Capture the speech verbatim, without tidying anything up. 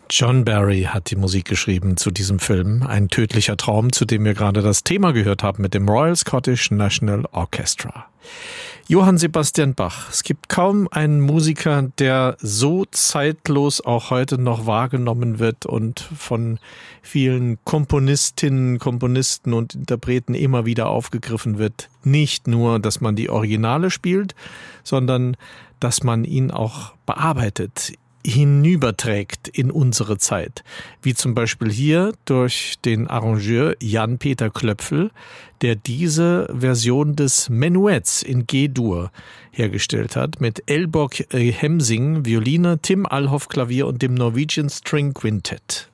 John Barry hat die Musik geschrieben zu diesem Film. Ein tödlicher Traum, zu dem wir gerade das Thema gehört haben mit dem Royal Scottish National Orchestra. Johann Sebastian Bach. Es gibt kaum einen Musiker, der so zeitlos auch heute noch wahrgenommen wird und von vielen Komponistinnen, Komponisten und Interpreten immer wieder aufgegriffen wird. Nicht nur, dass man die Originale spielt, sondern dass man ihn auch bearbeitet, hinüberträgt in unsere Zeit. Wie zum Beispiel hier durch den Arrangeur Jan-Peter Klöpfel, der diese Version des Menuetts in G-Dur hergestellt hat, mit Elbok Hemsing, Violine, Tim Alhoff Klavier und dem Norwegian String Quintett.